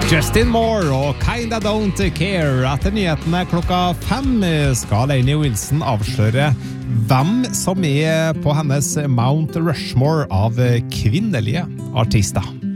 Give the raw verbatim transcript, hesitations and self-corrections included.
Justin Moore og Kinda Don't Care. Etter nyhetene klokka fem skal Lainey Wilson avsløre hvem som er på hennes Mount Rushmore av kvinnelige artister.